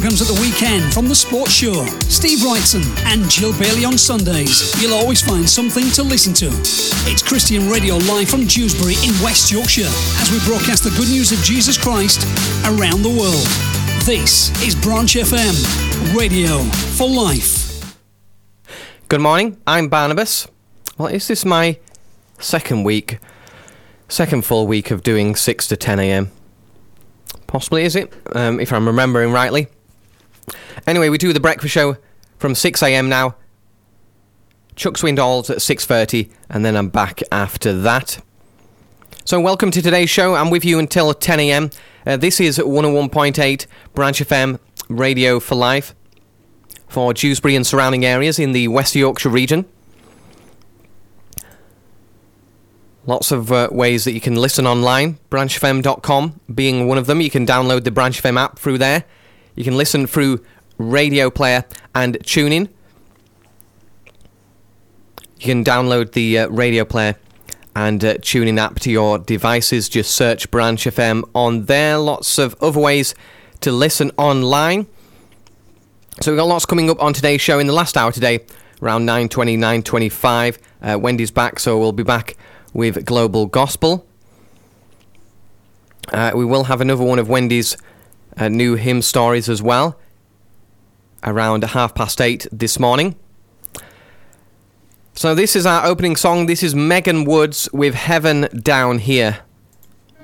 Comes at the weekend from The Sports Show. Steve Wrightson and Jill Bailey on Sundays. You'll always find something to listen to. It's Christian Radio live from Dewsbury in West Yorkshire as we broadcast the good news of Jesus Christ around the world. This is Branch FM, radio for life. Good morning, I'm Barnabas. Well, is this my second full week of doing 6 to 10 a.m? Possibly, is it? If I'm remembering rightly. Anyway, we do the breakfast show from 6 a.m. now. Chuck Swindoll's at 6:30, and then I'm back after that. So welcome to today's show. I'm with you until 10 a.m. This is 101.8 Branch FM Radio for Life for Dewsbury and surrounding areas in the West Yorkshire region. Lots of ways that you can listen online, branchfm.com being one of them. You can download the Branch FM app through there. You can listen through Radio Player and TuneIn. You can download the Radio Player and TuneIn app to your devices. Just search Branch FM on there. Lots of other ways to listen online. So we've got lots coming up on today's show. In the last hour today, around 9:20, 9:25, Wendy's back, so we'll be back with Global Gospel. We will have another one of Wendy's new hymn stories as well, around 8:30 this morning. So this is our opening song. This is Megan Woods with Heaven Down Here.